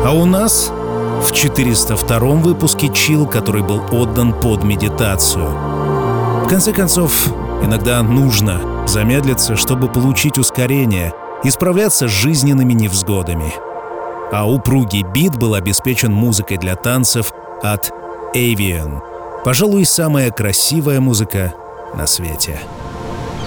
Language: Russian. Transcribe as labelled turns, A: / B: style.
A: А у нас в 402-м выпуске чил, который был отдан под медитацию. В конце концов, иногда нужно замедлиться, чтобы получить ускорение и справляться с жизненными невзгодами. А упругий бит был обеспечен музыкой для танцев от Avian. Пожалуй, самая красивая музыка на свете.